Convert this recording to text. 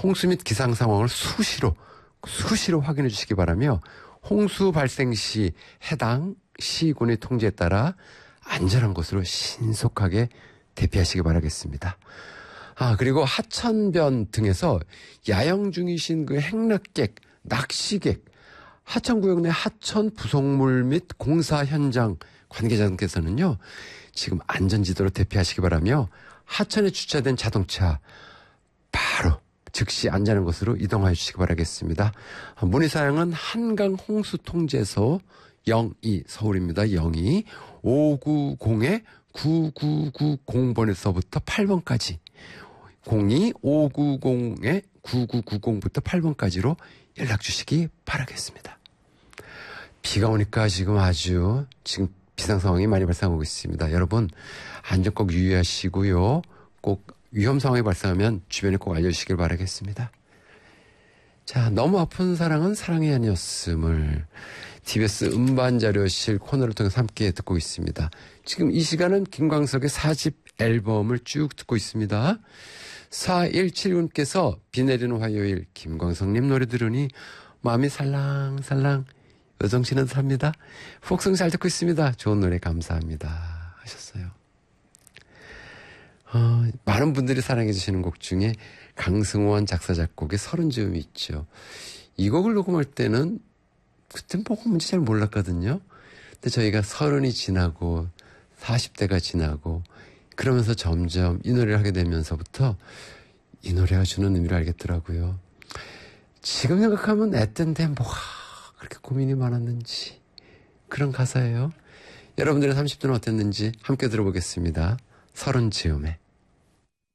홍수 및 기상 상황을 수시로 확인해 주시기 바라며 홍수 발생 시 해당 시군의 통제에 따라 안전한 곳으로 신속하게 대피하시기 바라겠습니다. 그리고 하천변 등에서 야영 중이신 그 행락객, 낚시객, 하천구역 내 하천 부속물 및 공사 현장 관계자분께서는요, 지금 안전지도로 대피하시기 바라며 하천에 주차된 자동차 바로 즉시 안전한 곳으로 이동하여 주시기 바라겠습니다. 문의사항은 한강홍수통제소 02 서울입니다. 02 590-9990번에서부터 8번까지 02-590-9990부터 8번까지로 연락 주시기 바라겠습니다. 비가 오니까 지금 비상 상황이 많이 발생하고 있습니다. 여러분 안전 꼭 유의하시고요. 꼭 위험 상황이 발생하면 주변에 꼭 알려주시길 바라겠습니다. 자, 너무 아픈 사랑은 사랑이 아니었음을 TBS 음반자료실 코너를 통해서 함께 듣고 있습니다. 지금 이 시간은 김광석의 4집 앨범을 쭉 듣고 있습니다. 4179님께서 비 내리는 화요일 김광석님 노래 들으니 마음이 살랑살랑 여정치는 삽니다. 폭성 잘 듣고 있습니다. 좋은 노래 감사합니다 하셨어요. 많은 분들이 사랑해 주시는 곡 중에 강승원 작사 작곡의 서른 즈음이 있죠. 이 곡을 녹음할 때는 그땐 뭐가 뭔지 잘 몰랐거든요. 근데 저희가 30이 지나고 40대가 지나고 그러면서 점점 이 노래를 하게 되면서부터 이 노래가 주는 의미를 알겠더라고요. 지금 생각하면 애땐데 뭐가 그렇게 고민이 많았는지 그런 가사예요. 여러분들의 30대는 어땠는지 함께 들어보겠습니다. 서른 즈음에.